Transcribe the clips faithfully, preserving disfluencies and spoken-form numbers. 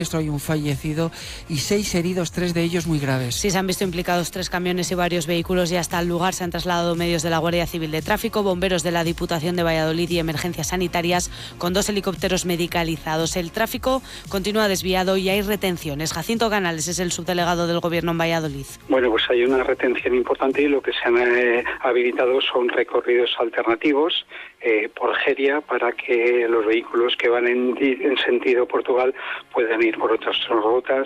Esto hay un fallecido y seis heridos, tres de ellos muy graves. Sí, se han visto implicados tres camiones y varios vehículos y hasta el lugar se han trasladado medios de la Guardia Civil de Tráfico, bomberos de la Diputación de Valladolid y emergencias sanitarias con dos helicópteros medicalizados. El tráfico continúa desviado y hay retenciones. Jacinto Canales es el subdelegado del Gobierno en Valladolid. Bueno, pues hay una retención importante y lo que se han eh, habilitado son recorridos alternativos eh, por Geria para que los vehículos que van en, en sentido Portugal puedan ir por otras rutas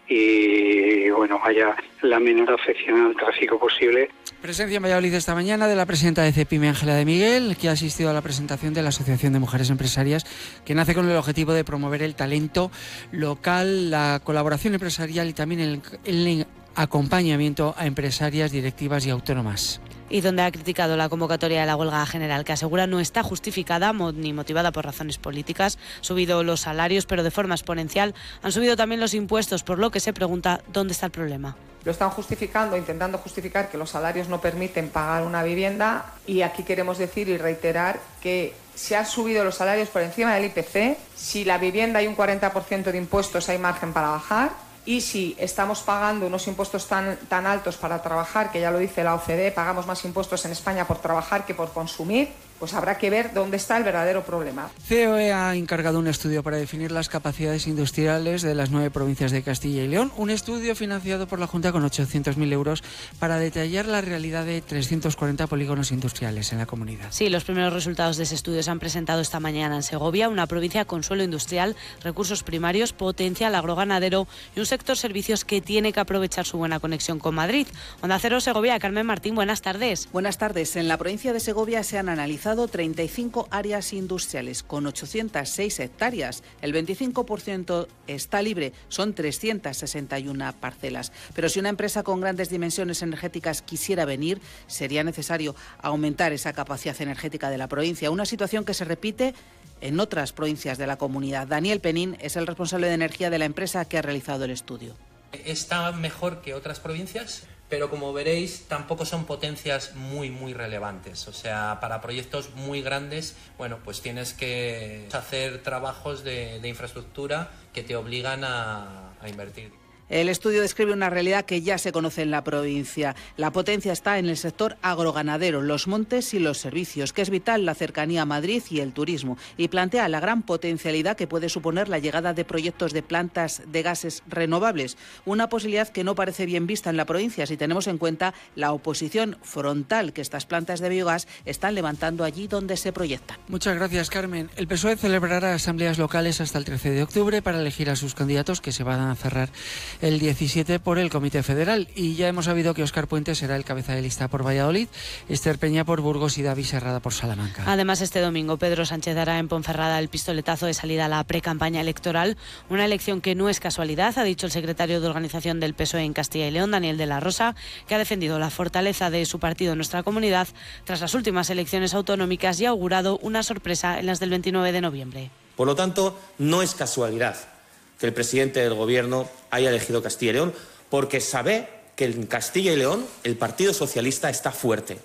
y bueno, haya la menor afección al tráfico posible. Presencia en Valladolid esta mañana de la presidenta de CEPIME, Ángela de Miguel, que ha asistido a la presentación de la Asociación de Mujeres Empresarias, que nace con el objetivo de promover el talento local, la colaboración empresarial y también el, el acompañamiento a empresarias, directivas y autónomas. Y donde ha criticado la convocatoria de la huelga general, que asegura no está justificada ni motivada por razones políticas. Han subido los salarios, pero de forma exponencial. Han subido también los impuestos, por lo que se pregunta dónde está el problema. Lo están justificando, intentando justificar que los salarios no permiten pagar una vivienda, y aquí queremos decir y reiterar que se han subido los salarios por encima del I P C. Si la vivienda hay un cuarenta por ciento de impuestos, hay margen para bajar. Y si estamos pagando unos impuestos tan, tan altos para trabajar, que ya lo dice la O C D E, pagamos más impuestos en España por trabajar que por consumir, pues habrá que ver dónde está el verdadero problema. C O E ha encargado un estudio para definir las capacidades industriales de las nueve provincias de Castilla y León, un estudio financiado por la Junta con ochocientos mil euros para detallar la realidad de trescientos cuarenta polígonos industriales en la comunidad. Sí, los primeros resultados de ese estudio se han presentado esta mañana en Segovia, una provincia con suelo industrial, recursos primarios, potencial agroganadero y un sector servicios que tiene que aprovechar su buena conexión con Madrid. Onda Cero Segovia, Carmen Martín, buenas tardes. Buenas tardes. En la provincia de Segovia se han analizado treinta y cinco áreas industriales con ochocientas seis hectáreas. El veinticinco por ciento está libre, son trescientas sesenta y una parcelas. Pero si una empresa con grandes dimensiones energéticas quisiera venir, sería necesario aumentar esa capacidad energética de la provincia, una situación que se repite en otras provincias de la comunidad. Daniel Penín es el responsable de energía de la empresa que ha realizado el estudio. Está mejor que otras provincias, pero como veréis tampoco son potencias muy muy relevantes. O sea, para proyectos muy grandes, bueno, pues tienes que hacer trabajos de, de infraestructura que te obligan a, a invertir. El estudio describe una realidad que ya se conoce en la provincia. La potencia está en el sector agroganadero, los montes y los servicios, que es vital la cercanía a Madrid y el turismo, y plantea la gran potencialidad que puede suponer la llegada de proyectos de plantas de gases renovables, una posibilidad que no parece bien vista en la provincia si tenemos en cuenta la oposición frontal que estas plantas de biogás están levantando allí donde se proyectan. Muchas gracias, Carmen. El P S O E celebrará asambleas locales hasta el trece de octubre para elegir a sus candidatos, que se van a cerrar el diecisiete por el Comité Federal, y ya hemos sabido que Óscar Puente será el cabeza de lista por Valladolid, Esther Peña por Burgos y David Serrada por Salamanca. Además, este domingo Pedro Sánchez dará en Ponferrada el pistoletazo de salida a la precampaña electoral, una elección que no es casualidad, ha dicho el secretario de organización del P S O E en Castilla y León, Daniel de la Rosa, que ha defendido la fortaleza de su partido en nuestra comunidad tras las últimas elecciones autonómicas y ha augurado una sorpresa en las del veintinueve de noviembre. Por lo tanto, no es casualidad que el presidente del Gobierno haya elegido Castilla y León, porque sabe que en Castilla y León el Partido Socialista está fuerte.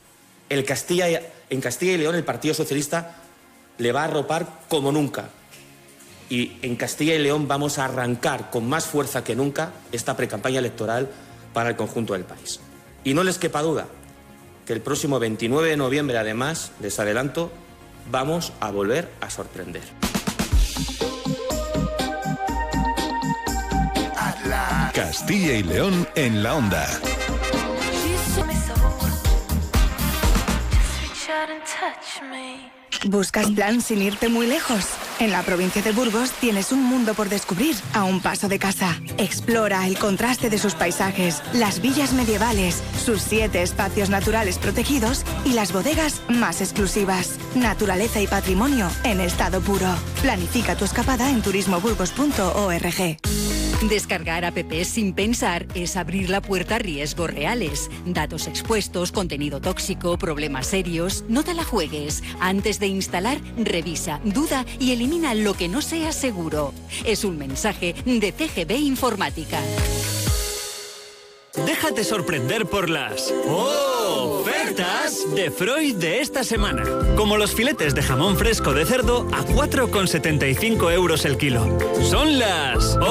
El Castilla, en Castilla y León el Partido Socialista le va a arropar como nunca. Y en Castilla y León vamos a arrancar con más fuerza que nunca esta precampaña electoral para el conjunto del país. Y no les quepa duda que el próximo veintinueve de noviembre, además, les adelanto, vamos a volver a sorprender. Castilla y León en la onda. ¿Buscas plan sin irte muy lejos? En la provincia de Burgos tienes un mundo por descubrir a un paso de casa. Explora el contraste de sus paisajes, las villas medievales, sus siete espacios naturales protegidos y las bodegas más exclusivas. Naturaleza y patrimonio en estado puro. Planifica tu escapada en turismo burgos punto org. Descargar apps sin pensar es abrir la puerta a riesgos reales. Datos expuestos, contenido tóxico, problemas serios. No te la juegues. Antes de instalar, revisa, duda y elimina lo que no sea seguro. Es un mensaje de C G B Informática. Déjate sorprender por las ofertas de Freud de esta semana. Como los filetes de jamón fresco de cerdo a cuatro con setenta y cinco euros el kilo. Son las